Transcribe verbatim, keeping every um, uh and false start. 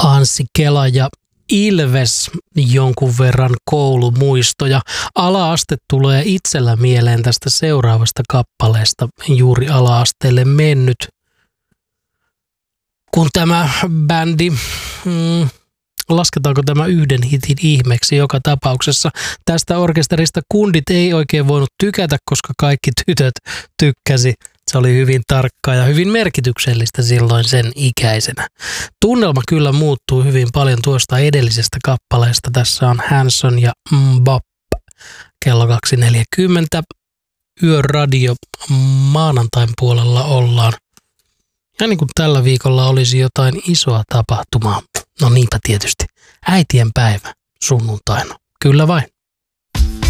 Anssi Kela ja Ilves, jonkun verran koulumuistoja. Ala-aste tulee itsellä mieleen tästä seuraavasta kappaleesta, juuri ala-asteelle mennyt. Kun tämä bändi, hmm, lasketaanko tämä yhden hitin ihmeeksi joka tapauksessa, tästä orkesterista kundit ei oikein voinut tykätä, koska kaikki tytöt tykkäsi. Se oli hyvin tarkkaa ja hyvin merkityksellistä silloin sen ikäisenä. Tunnelma kyllä muuttuu hyvin paljon tuosta edellisestä kappaleesta. Tässä on Hanson ja Mbop. Kello kaksi neljäkymmentä. Yöradio maanantain puolella ollaan. Ja niin kuin tällä viikolla olisi jotain isoa tapahtumaa. No niinpä tietysti. Äitien päivä sunnuntaina. Kyllä vain.